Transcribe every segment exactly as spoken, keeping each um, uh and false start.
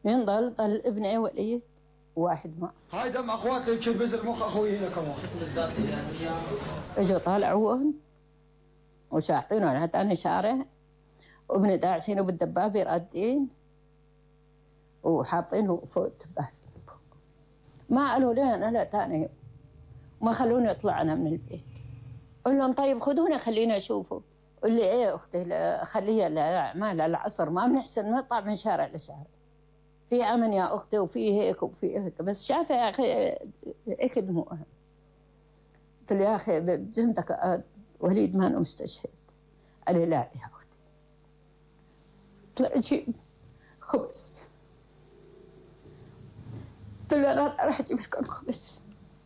من ضل ضل ابني وليد واحد ما هاي دم اخواتي يمكن بزر مخ اخوي هنا كمان. اجوا طالعون وشاحطينه على ثاني شارع وابني داعسينه بالدبابه رادين وحاطينه فوق الدبابه. ما قالوا لي انا لا ثاني ما خلوني اطلع انا من البيت. قل لهم طيب خذونا خلينا اشوفه. قل لي ايه اختي خليها لاعمال العصر ما بنحسن نطلع من شارع لشارع. في امن يا اختي وفي هيك وفي هيك بس شايفه يا اخي اكدموها. قلت له يا اخي بذمتك وليد ما انه مستشهد. قال لي لا يا اختي. قلت له اجيب خبز. قلت له انا راح اجيب لكم خبز.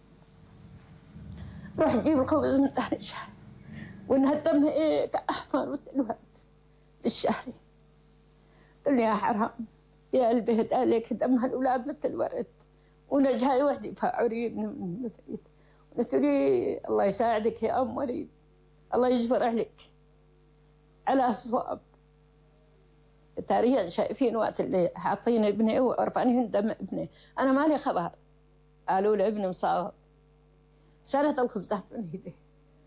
روح اجيب الخبز من ثاني شهر وانها الدم هيك احمر مثل الورد الشهري. قلت له يا حرام يا قلبي هد عليك دم هالاولاد مثل الورد وانا جاي وحدي فاعرين من البيت. قلت لي الله يساعدك يا ام وليد الله يجبر عليك على الصواب. تاريخ شايفين وقت اللي حاطين ابني وعرفانين دم ابني انا مالي خبر. قالوا لي ابني مصاب سالت الخبزات من ايدي.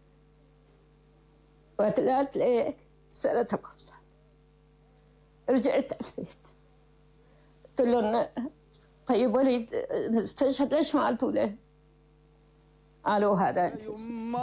وقت اللي قالت ليك سالت الخبزات رجعت البيت. قلت لهم طيب وليد استشهد ليش ما قلتوا له؟ قالوا هذا انت